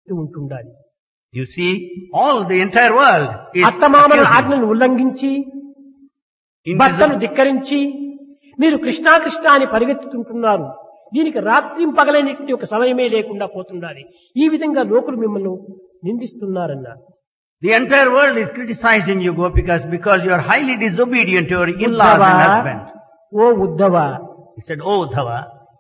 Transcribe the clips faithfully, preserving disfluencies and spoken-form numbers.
ఉంటుండాలి. You see, all the entire world is అత్తమామల accusing. ఆజ్ఞలను ఉల్లంఘించి In భర్తను this- ధిక్కరించి మీరు కృష్ణా కృష్ణ అని పరిగెత్తుతుంటున్నారు. దీనికి రాత్రిం పగలైనటువంటి ఒక సమయమే లేకుండా పోతుండాలి. ఈ విధంగా లోకులు మిమ్మల్ని నిందిస్తున్నారన్నారు. The entire world is criticizing you, Gopikas, because you are highly disobedient to your in-laws Uddhava, and husband. Oh Uddhava, He said, "Oh, Uddhava,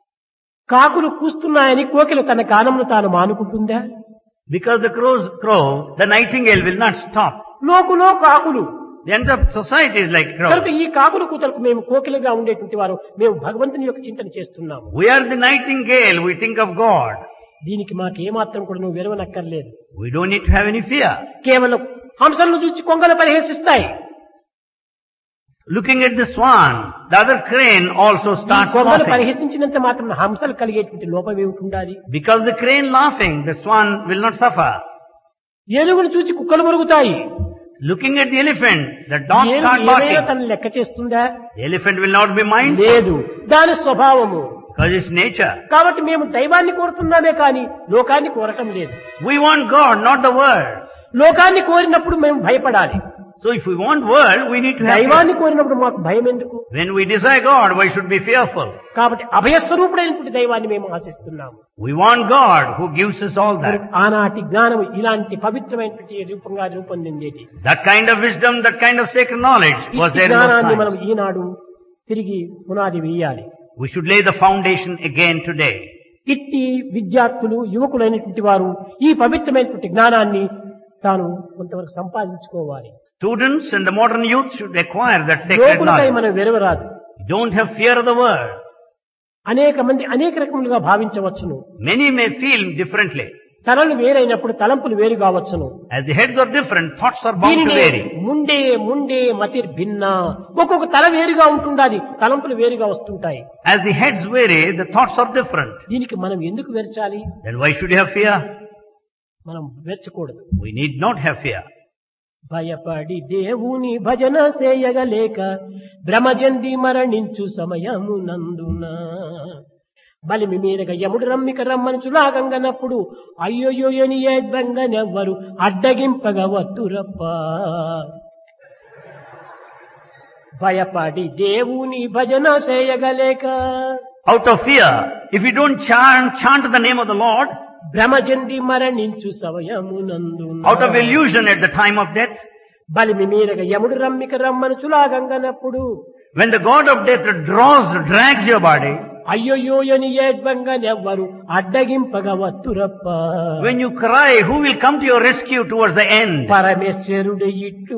కాకులు కూస్తున్నాయని కోకిల తన గానమును తాను మానుకుంటుందా? because the crows crow, the nightingale will not stop." లోకులో కాకులు The entire society is like కనుక crows. ఈ కాకుల కూతలకు మేము కోకిలగా ఉండేటువంటి వారు మేము భగవంతుని యొక్క చింతన చేస్తున్నాము. We are the nightingale, we think of God. దీనికి మాకు ఏమాత్రం కూడా నువ్వు విరవనక్కర్లేదు. We don't need to have any fear. కేవలం హంసలను చూసి కొంగలు పరిహసిస్తాయి. Looking at the swan, the other crane also ఈ starts కొంగలు laughing. పరిహసించినంత మాత్రం హంసలు కలిగేటువంటి లోపం ఏమిటి ఉండాలి? Because the crane laughing, the swan will not suffer. ఏనుగును చూసి కుక్కలు మురుగుతాయి. Looking at the elephant, the dog ఏనుగు start ఏమైనా barking. తను లెక్క చేస్తుందా? The elephant will not be mindful లేదు, దాని స్వభావము. because it's nature. కాబట్టి మేము దైవాన్ని కోరుతున్నామే కానీ లోకాన్ని కోరటం లేదు. We want God, not the world. లోకాన్ని కోరినప్పుడు మేము భయపడాలి. So if we want world, we need to have fear. దైవాన్ని కోరినప్పుడు మాకు భయం ఎందుకు? When we desire God, why should we be fearful? కాబట్టి అభయస్వరూపుడైనటువంటి దైవాన్ని మేము ఆశిస్తున్నాము. We want God who gives us all that. ఆనాటి జ్ఞానం ఇలాంటి పవిత్రమైనటువంటి రూపంగా రూపొందిందేటి. That kind of wisdom, that kind of sacred knowledge was ఈ there in those జ్ఞానాన్ని మనం times. ఈనాడు తిరిగి పునాది వేయాలి. We should lay the foundation again today. ఇట్టి విద్యార్థులు యువకులైనటువంటి వారు ఈ పవిత్రమైనటువంటి జ్ఞానాన్ని తాను కొంతవరకు సంపాదించుకోవాలి. Students and the modern youth should acquire that sacred లోకులపై knowledge. మనం వెరవరాదు. Don't have fear of the world. అనేక మంది అనేక రకములుగా భావించవచ్చును. Many may feel differently. తలలు వేరైనప్పుడు తలంపులు వేరు కావచ్చును. As the heads are different, thoughts are bound to దీనినే vary. ముండే ముండే మతిర్ భిన్న. ఒక్కొక్క తల వేరుగా ఉంటుండాలి, తలంపులు వేరుగా వస్తుంటాయి. As the heads vary, the thoughts are different. దీనికి మనం ఎందుకు వెరచాలి? Then why should you have fear? మనం వెరచకూడదు. We need not have fear. భయపడి దేవుని భజన చేయగలేక భ్రమజంది మరణించు సమయమునందున బలిమి మీరగ యముడు రమ్మిక రమ్మని చులాగంగనప్పుడు అయ్యోయోని ఏద్వంగనెవ్వరు అడ్డగింపగ వత్తురప్ప. భయపడి దేవుని భజన చేయగలేక Out of fear, if you don't chant, chant the name of the Lord, భ్రమజంది మరణించు సమయమునందున out of illusion at the time of death, బలిమి మీరగ యముడు రమ్మిక రమ్మని చులాగంగనప్పుడు when the God of death draws, drags your body, అయ్యోయోని ఏద్వంగనెవ్వరు అడ్డగింపగ వత్తురప్ప. when you cry, who will come to your rescue towards the end? పరమేశ్వరుడు ఇట్టు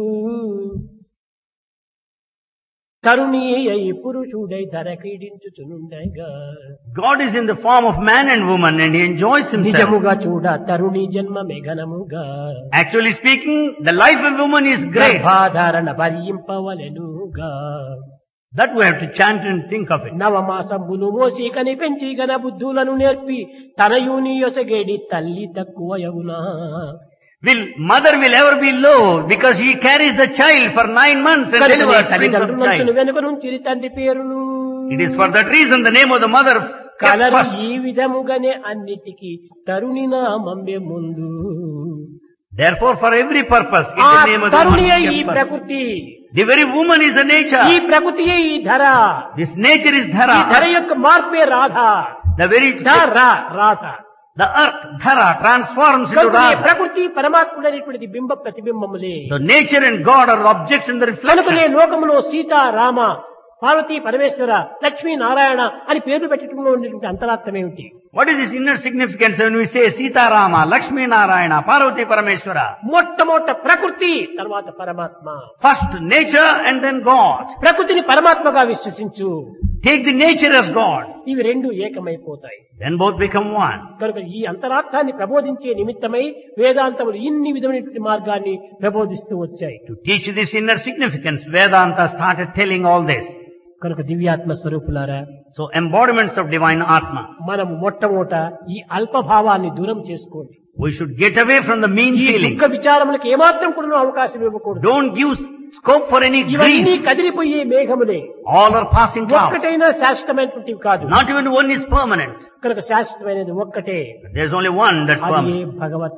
తరుణీ అయి పురుషుడై ధర క్రీడించుచునుండగా God is in the form of man and woman and he enjoys himself. నిజముగా చూడ తరుణి జన్మ మెఘనముగా Actually speaking, the life of woman is great. గర్భాధారణ భరింపవలెనుగా That we have to chant and think of it. నవమాసంబులు మోసి కని పెంచి గన బుద్ధులను నేర్పి తనయుని యొసగేడి తల్లి తక్కువయగునా. Will mother will ever be low because he carries the child for nine months and delivers brings up the తల్లిదండ్రులను child. వెనుక నుంచి తండ్రి పేరును It is for that reason the name of the mother kept colour first. ఈ విధముగానే అన్నిటికీ తరుణి నామంబే ముందు. Therefore, for every purpose, ఆ it's the name of the తరుణియే woman ఈ kept first. ప్రకృతి, The very woman is the ఈ nature. ప్రకృతియే ఈ ధర, This nature is ఈ ధర Dhara. యొక్క మార్పే రాధ. The very ధర Radha. the earth Dhara transforms into కనుక ఈ Radha. ప్రకృతి పరమాత్ముడైనటువంటి బింబ ప్రతిబింబములే. So nature and God are objects in the కనుకనే reflection. లోకములో సీత రామ పార్వతీ పరమేశ్వర లక్ష్మీ నారాయణ అని పేర్లు పెట్టడంలో ఉండేటువంటి అంతరార్థం ఏమిటి? What is this inner significance when we say Sita Rama, Lakshmi Narayana, Parvati Parameshwara? మొట్టమొదట ప్రకృతి, తర్వాత పరమాత్మ. First nature and then God. ప్రకృతిని పరమాత్మగా విశ్వసించు, Take the nature as God. ఇవి రెండు ఏకమైపోతాయి. Then both become one. కనుక ఈ అంతరార్థాన్ని ప్రబోధించే నిమిత్తమై వేదాంతములు ఇన్ని విధమైనటువంటి మార్గాన్ని ప్రబోధిస్తూ వచ్చాయి. To teach this inner significance, Vedanta started telling all this. కనుక దివ్యాత్మ స్వరూపులారా, So embodiments of divine Atma. మనం మొట్టమొదట ఈ అల్పభావాన్ని దూరం చేసుకోండి. We should get away from the mean ఈ feeling. దుఃఖ విచారములకు ఏమాత్రం కూడా అవకాశం ఇవ్వకూడదు. Don't give scope for any ఇవన్నీ grief. కదిలిపోయే మేఘములే, All are passing clouds. ఒక్కటైనా శాశ్వతమైనటువంటివి కాదు. Not even one is permanent. కనుక శాశ్వతమైనది ఒక్కటే, There's only one that's అది permanent. భగవత్